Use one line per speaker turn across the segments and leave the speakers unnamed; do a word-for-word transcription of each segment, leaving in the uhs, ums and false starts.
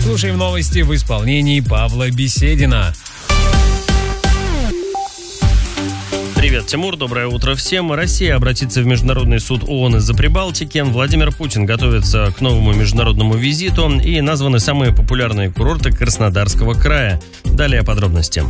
Слушаем новости в исполнении Павла Беседина.
Привет, Тимур, доброе утро всем. Россия обратится в Международный суд ООН из-за Прибалтики. Владимир Путин готовится к новому международному визиту, и названы самые популярные курорты Краснодарского края. Далее подробности.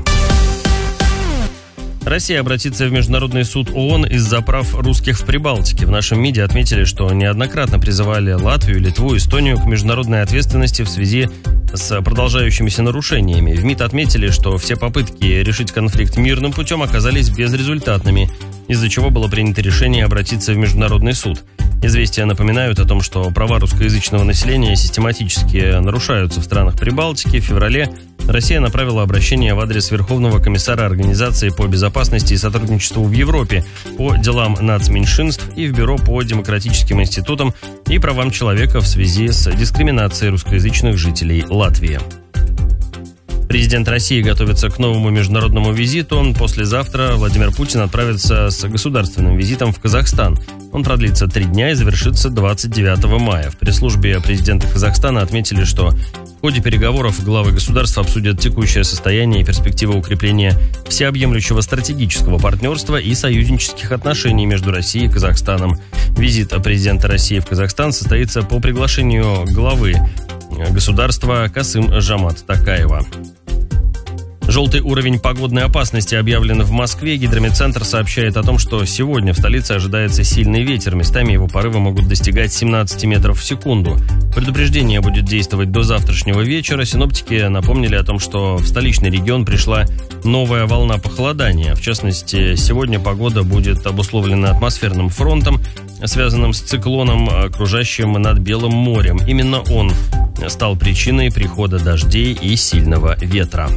Россия обратится в Международный суд ООН из-за прав русских в Прибалтике. В нашем МИДе отметили, что неоднократно призывали Латвию, Литву, Эстонию к международной ответственности в связи с продолжающимися нарушениями. В МИД отметили, что все попытки решить конфликт мирным путем оказались безрезультатными, из-за чего было принято решение обратиться в Международный суд. Известия напоминают о том, что права русскоязычного населения систематически нарушаются в странах Прибалтики. В феврале Россия направила обращение в адрес Верховного комиссара Организации по безопасности и сотрудничеству в Европе по делам нацменьшинств и в Бюро по демократическим институтам и правам человека в связи с дискриминацией русскоязычных жителей Латвии. Президент России готовится к новому международному визиту. Послезавтра Владимир Путин отправится с государственным визитом в Казахстан. Он продлится три дня и завершится двадцать девятого мая. В пресс-службе президента Казахстана отметили, что в ходе переговоров главы государства обсудят текущее состояние и перспективы укрепления всеобъемлющего стратегического партнерства и союзнических отношений между Россией и Казахстаном. Визит президента России в Казахстан состоится по приглашению главы государства Касым-Жомарта Токаева. Желтый уровень погодной опасности объявлен в Москве. Гидрометцентр сообщает о том, что сегодня в столице ожидается сильный ветер. Местами его порывы могут достигать семнадцать метров в секунду. Предупреждение будет действовать до завтрашнего вечера. Синоптики напомнили о том, что в столичный регион пришла новая волна похолодания. В частности, сегодня погода будет обусловлена атмосферным фронтом, связанным с циклоном, окружающим над Белым морем. Именно он стал причиной прихода дождей и сильного ветра.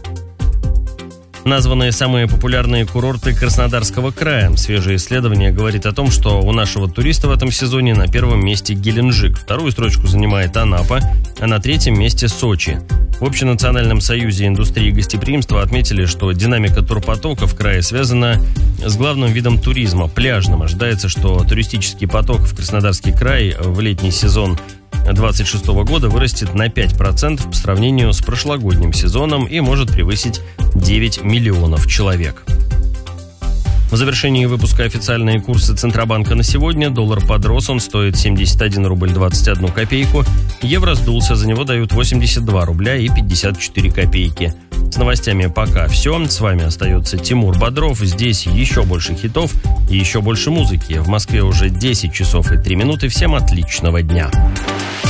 Названы самые популярные курорты Краснодарского края. Свежее исследование говорит о том, что у нашего туриста в этом сезоне на первом месте Геленджик, вторую строчку занимает Анапа, а на третьем месте Сочи. В Общенациональном союзе индустрии гостеприимства отметили, что динамика турпотока в крае связана с главным видом туризма – пляжным. Ожидается, что туристический поток в Краснодарский край в летний сезон две тысячи двадцать шестого года вырастет на пять процентов по сравнению с прошлогодним сезоном и может превысить девять миллионов человек. В завершении выпуска официальные курсы Центробанка на сегодня. Доллар подрос, он стоит семьдесят один рубль двадцать одну копейку. Евро сдулся, за него дают восемьдесят два рубля и пятьдесят четыре копейки. С новостями пока все. С вами остается Тимур Бодров. Здесь еще больше хитов и еще больше музыки. В Москве уже десять часов и три минуты. Всем отличного дня.